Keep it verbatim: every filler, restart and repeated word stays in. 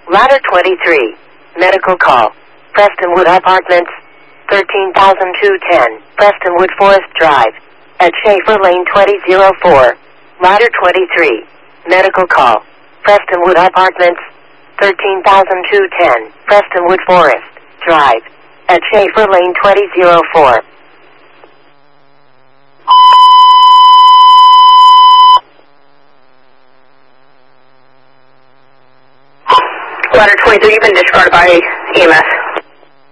Ladder twenty-three. Medical call. Prestonwood Apartments. thirteen thousand two hundred ten. Prestonwood Forest Drive. At Schaefer Lane twenty oh four. Ladder twenty-three. Medical call. Prestonwood Apartments. thirteen thousand two hundred ten. Prestonwood Forest Drive. At Schaefer Lane twenty oh four. Ladder twenty-three, you've been discarded by E M S.